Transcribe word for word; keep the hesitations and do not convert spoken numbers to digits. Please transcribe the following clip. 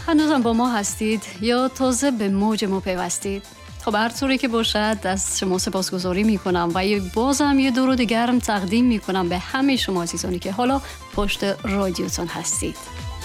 هنوزم با ما هستید یا تازه به موج ما پیوستید؟ خب هر طوری که باشد از شما سپاسگزاری میکنم و بازم یه درود گرم تقدیم میکنم به همه شما عزیزانی که حالا پشت رادیوتون هستید.